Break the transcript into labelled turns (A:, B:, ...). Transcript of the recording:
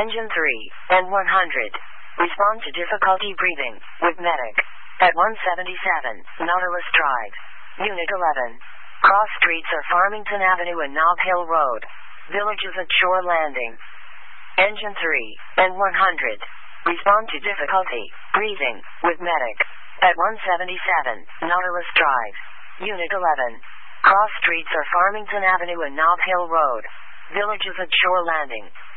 A: Engine 3, N100. Respond to difficulty breathing, with medic. At 177, Nautilus Drive. Unit 11. Cross streets are Farmington Avenue and Nob Hill Road. Villages at Shore Landing. Engine 3, N100. Respond to difficulty breathing, with medic. At 177, Nautilus Drive. Unit 11. Cross streets are Farmington Avenue and Nob Hill Road. Villages at Shore Landing.